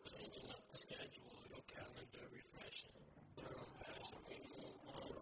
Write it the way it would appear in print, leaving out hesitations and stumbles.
changing up the schedule, your calendar refreshing. Learn past and we move on.